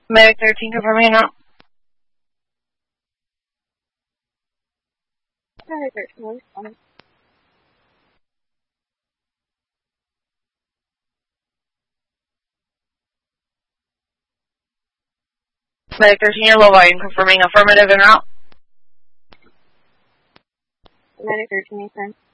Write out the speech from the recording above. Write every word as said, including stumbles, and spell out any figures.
Medic thirteen confirming now. Medic thirteen, respond. Medic thirteen, you're low volume confirming affirmative en route. Medic thirteen, respond.